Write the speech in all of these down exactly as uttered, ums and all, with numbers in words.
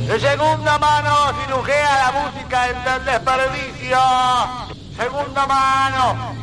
De segunda mano cirujea la música del desperdicio. Segunda mano.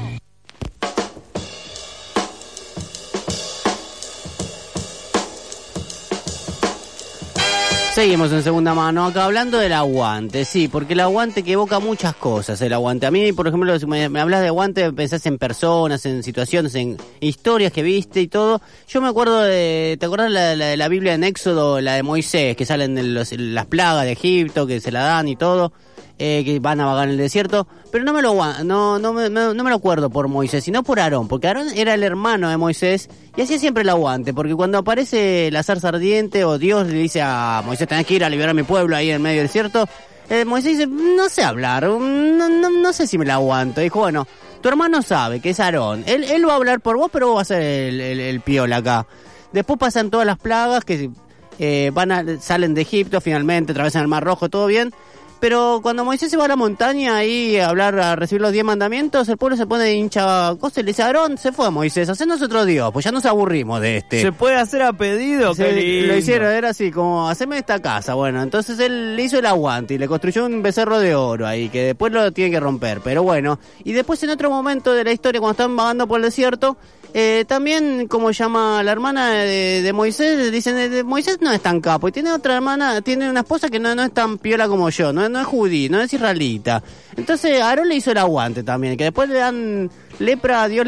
Seguimos en segunda mano, acá hablando del aguante, sí, porque el aguante que evoca muchas cosas, el aguante. A mí, por ejemplo, si me, me hablas de aguante, pensás en personas, en situaciones, en historias que viste y todo. Yo me acuerdo de, ¿te acordás la, la de la Biblia en Éxodo, la de Moisés, que salen de los, las plagas de Egipto, que se la dan y todo? Eh, que van a vagar en el desierto, pero no me lo no no me, no me lo acuerdo por Moisés, sino por Aarón, porque Aarón era el hermano de Moisés y hacía siempre el aguante, porque cuando aparece la zarza ardiente o Dios le dice a Moisés, tenés que ir a liberar a mi pueblo ahí en medio del desierto, eh, Moisés dice, no sé hablar, no, no, no sé si me la aguanto. Dijo, bueno, tu hermano sabe que es Aarón, él, él va a hablar por vos, pero vos vas a ser el, el, el piola acá. Después pasan todas las plagas que eh, van a, salen de Egipto finalmente, atravesan el Mar Rojo, todo bien. Pero cuando Moisés se va a la montaña ahí a hablar, a recibir los diez mandamientos, el pueblo se pone hincha cosa y le dice, Aarón, se fue Moisés, hacenos otro Dios, pues ya nos aburrimos de este. ¿Se puede hacer a pedido? Se, Qué lindo. Lo hicieron, era así, como, haceme esta casa. Bueno, entonces él le hizo el aguante y le construyó un becerro de oro ahí, que después lo tiene que romper, pero bueno. Y después en otro momento de la historia, cuando están vagando por el desierto, Eh, también, como llama la hermana de, de Moisés, dicen, de, de Moisés no es tan capo, y tiene otra hermana, tiene una esposa que no, no es tan piola como yo, no, no es judí, no es israelita. Entonces Aarón le hizo el aguante también, que después le dan lepra a Dios.